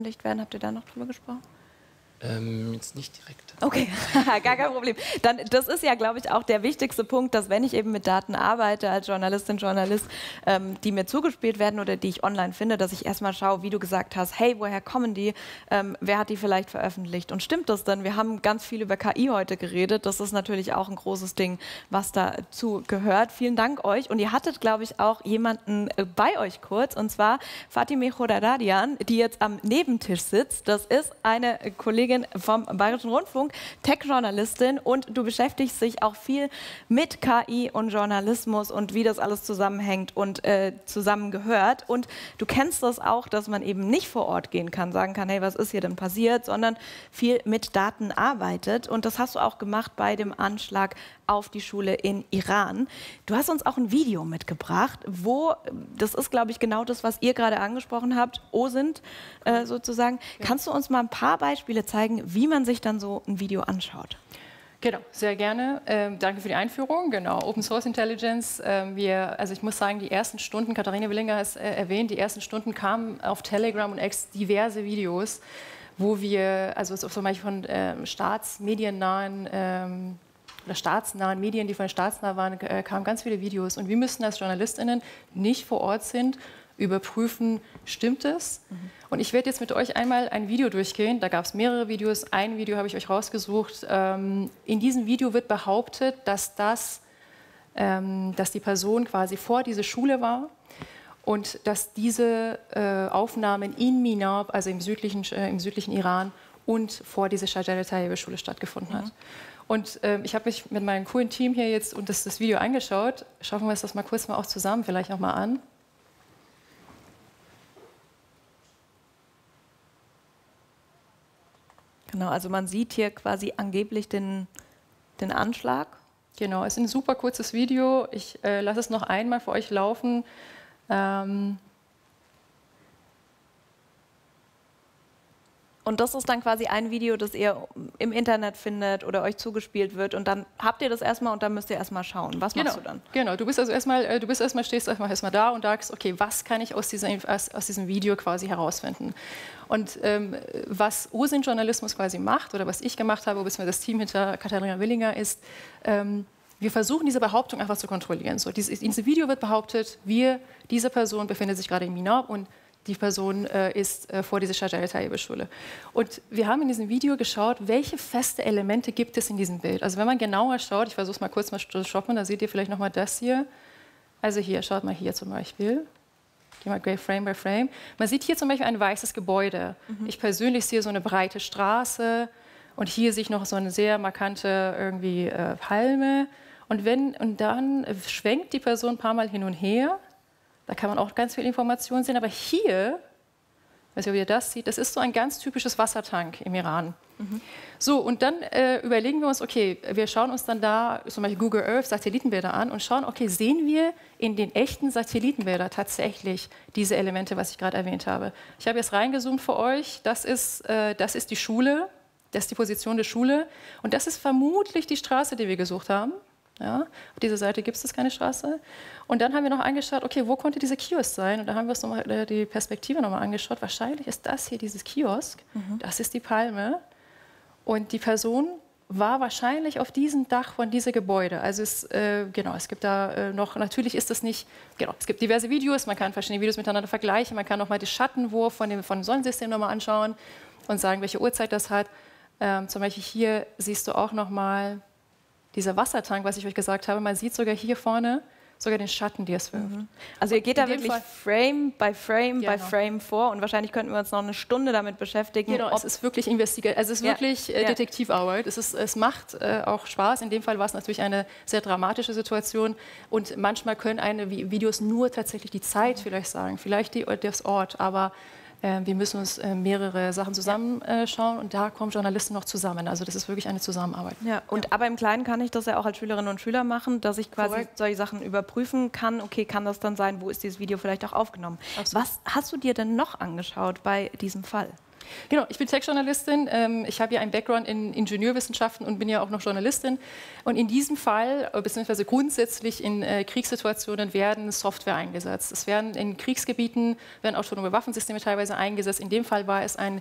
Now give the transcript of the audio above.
werden? Habt ihr da noch drüber gesprochen? Jetzt nicht direkt. Okay, gar kein Problem. Dann, das ist ja, glaube ich, auch der wichtigste Punkt, dass wenn ich eben mit Daten arbeite als Journalistin, Journalist, die mir zugespielt werden oder die ich online finde, dass ich erstmal schaue, wie du gesagt hast, hey, woher kommen die? Wer hat die vielleicht veröffentlicht? Und stimmt das denn? Wir haben ganz viel über KI heute geredet. Das ist natürlich auch ein großes Ding, was dazu gehört. Vielen Dank euch. Und ihr hattet, glaube ich, auch jemanden bei euch kurz, und zwar Fatime Khodaradian, die jetzt am Nebentisch sitzt. Das ist eine Kollegin vom Bayerischen Rundfunk, Tech-Journalistin, und du beschäftigst dich auch viel mit KI und Journalismus und wie das alles zusammenhängt und zusammengehört. Und du kennst das auch, dass man eben nicht vor Ort gehen kann, sagen kann, hey, was ist hier denn passiert, sondern viel mit Daten arbeitet. Und das hast du auch gemacht bei dem Anschlag auf die Schule in Iran. Du hast uns auch ein Video mitgebracht, wo, das ist, glaube ich, genau das, was ihr gerade angesprochen habt, OSINT sozusagen. Ja. Kannst du uns mal ein paar Beispiele zeigen, wie man sich dann so ein Video anschaut? Genau, sehr gerne. Danke für die Einführung. Genau, Open Source Intelligence. Also ich muss sagen, die ersten Stunden, Katharina Willinger hat es erwähnt, die ersten Stunden kamen auf Telegram und X diverse Videos, wo wir, also zum Beispiel von staatsmediennahen oder staatsnahen Medien, die von staatsnah waren, kamen ganz viele Videos. Und wir müssen als JournalistInnen nicht vor Ort sind, überprüfen, stimmt es? Und ich werde jetzt mit euch einmal ein Video durchgehen. Da gab es mehrere Videos. Ein Video habe ich euch rausgesucht. In diesem Video wird behauptet, dass die Person quasi vor dieser Schule war und dass diese Aufnahmen in Minab, also im südlichen Iran, und vor dieser Shajarat-Tayyib-Schule stattgefunden hat. Und ich habe mich mit meinem coolen Team hier jetzt und das Video angeschaut. Schauen wir uns das mal kurz auch zusammen vielleicht noch mal an. Genau, also man sieht hier quasi angeblich den Anschlag. Genau, es ist ein super kurzes Video. Ich lasse es noch einmal für euch laufen. Und das ist dann quasi ein Video, das ihr im Internet findet oder euch zugespielt wird. Und dann habt ihr das erstmal und dann müsst ihr erstmal schauen. Was machst du dann? Genau, stehst erstmal da und sagst, okay, was kann ich aus diesem Video quasi herausfinden? Und was OSINT-Journalismus quasi macht oder was ich gemacht habe, beziehungsweise das Team hinter Katharina Willinger ist, wir versuchen diese Behauptung einfach zu kontrollieren. So, dieses Video wird behauptet, diese Person befindet sich gerade in Minab und die Person ist vor dieser Shajarat-Tayyib-Schule. Und wir haben in diesem Video geschaut, welche feste Elemente gibt es in diesem Bild. Also wenn man genauer schaut, ich versuche es mal kurz zu shoppen, da seht ihr vielleicht noch mal das hier. Also hier, schaut mal hier zum Beispiel. Gehen wir Frame by Frame. Man sieht hier zum Beispiel ein weißes Gebäude. Ich persönlich sehe so eine breite Straße und hier sehe ich noch so eine sehr markante irgendwie Palme. Und dann schwenkt die Person ein paar Mal hin und her. Da kann man auch ganz viel Informationen sehen. Aber hier, weiß nicht, ob ihr das seht, das ist so ein ganz typisches Wassertank im Iran. So, und dann überlegen wir uns, okay, wir schauen uns dann da zum Beispiel Google Earth Satellitenbilder an und schauen, okay, sehen wir in den echten Satellitenbildern tatsächlich diese Elemente, was ich gerade erwähnt habe. Ich habe jetzt reingezoomt für euch. Das ist die Schule, das ist die Position der Schule. Und das ist vermutlich die Straße, die wir gesucht haben. Ja, auf dieser Seite gibt es keine Straße. Und dann haben wir noch angeschaut, okay, wo konnte dieser Kiosk sein? Und da haben wir uns die Perspektive nochmal angeschaut. Wahrscheinlich ist das hier dieses Kiosk. Das ist die Palme. Und die Person war wahrscheinlich auf diesem Dach von diesem Gebäude. Also es gibt da noch, natürlich ist das nicht, genau, es gibt diverse Videos, man kann verschiedene Videos miteinander vergleichen, man kann nochmal den Schattenwurf von dem Sonnensystem nochmal anschauen und sagen, welche Uhrzeit das hat. Zum Beispiel hier siehst du auch nochmal dieser Wassertank, was ich euch gesagt habe, man sieht sogar hier vorne sogar den Schatten, die es wirft. Also ihr geht da wirklich Frame by Frame vor und wahrscheinlich könnten wir uns noch eine Stunde damit beschäftigen. Genau, es ist wirklich Detektivarbeit. Es macht auch Spaß. In dem Fall war es natürlich eine sehr dramatische Situation und manchmal können Videos nur tatsächlich die Zeit vielleicht sagen, vielleicht das Ort, aber wir müssen uns mehrere Sachen zusammenschauen und da kommen Journalisten noch zusammen. Also das ist wirklich eine Zusammenarbeit. Ja, aber im Kleinen kann ich das ja auch als Schülerinnen und Schüler machen, dass ich quasi solche Sachen überprüfen kann. Okay, kann das dann sein, wo ist dieses Video vielleicht auch aufgenommen? Absolut. Was hast du dir denn noch angeschaut bei diesem Fall? Genau, ich bin Tech-Journalistin. Ich habe ja einen Background in Ingenieurwissenschaften und bin ja auch noch Journalistin. Und in diesem Fall, beziehungsweise grundsätzlich in Kriegssituationen, werden Software eingesetzt. Es werden in Kriegsgebieten werden autonome Waffensysteme teilweise eingesetzt. In dem Fall war es ein